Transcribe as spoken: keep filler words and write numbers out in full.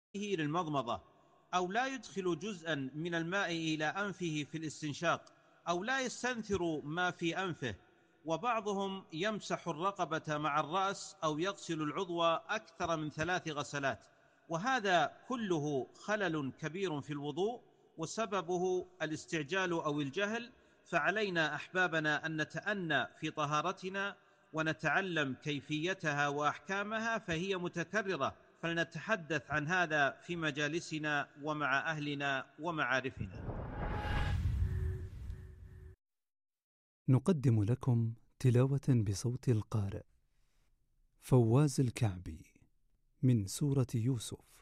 للمضمضة، أو لا يدخل جزءا من الماء إلى أنفه في الاستنشاق، أو لا يستنثر ما في أنفه. وبعضهم يمسح الرقبة مع الرأس أو يغسل العضو أكثر من ثلاث غسلات، وهذا كله خلل كبير في الوضوء، وسببه الاستعجال أو الجهل. فعلينا أحبابنا أن نتأنى في طهارتنا ونتعلم كيفيتها وأحكامها، فهي متكررة، فلنتحدث عن هذا في مجالسنا ومع أهلنا ومعارفنا. نقدم لكم تلاوة بصوت القارئ فواز الكعبي من سورة يوسف.